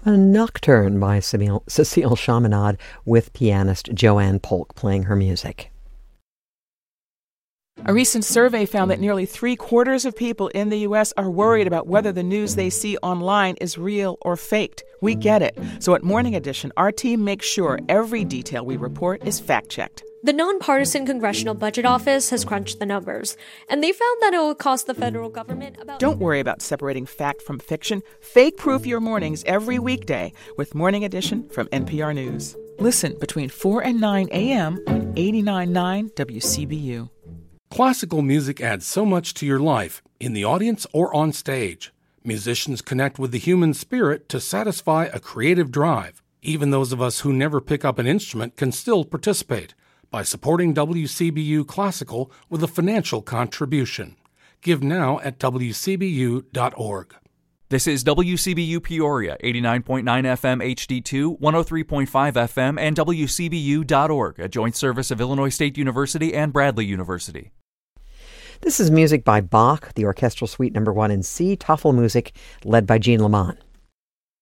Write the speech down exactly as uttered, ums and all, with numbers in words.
A Nocturne by Cecile, Cecile Chaminade with pianist Joanne Polk playing her music. A recent survey found that nearly three quarters of people in the U S are worried about whether the news they see online is real or faked. We get it. So at Morning Edition, our team makes sure every detail we report is fact-checked. The nonpartisan Congressional Budget Office has crunched the numbers, and they found that it will cost the federal government about... Don't worry about separating fact from fiction. Fake-proof your mornings every weekday with Morning Edition from N P R News. Listen between four and nine a.m. on eighty-nine point nine W C B U. Classical music adds so much to your life, in the audience or on stage. Musicians connect with the human spirit to satisfy a creative drive. Even those of us who never pick up an instrument can still participate by supporting W C B U Classical with a financial contribution. Give now at w c b u dot org. This is W C B U Peoria, eighty-nine point nine F M H D two, one oh three point five F M, and w c b u dot org, a joint service of Illinois State University and Bradley University. This is music by Bach, the Orchestral Suite Number one in C, Tafelmusik, led by Jean Lamont.